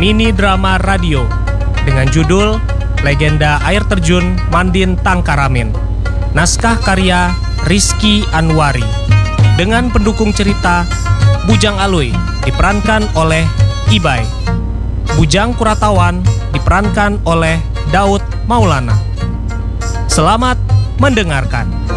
mini drama radio dengan judul Legenda Air Terjun Mandin Tangkaramin. Naskah karya Rizky Anwari dengan pendukung cerita Bujang Alui diperankan oleh Ibai, Bujang Kuratawan diperankan oleh Daud Maulana. Selamat mendengarkan.